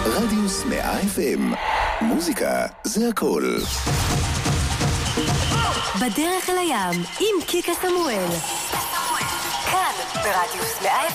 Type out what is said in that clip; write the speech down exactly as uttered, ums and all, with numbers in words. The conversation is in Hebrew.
רדיוס מאה אף אם. מוזיקה זה הכל. בדרך אל הים עם קיקה סמואל. כאן ברדיוס מאה אף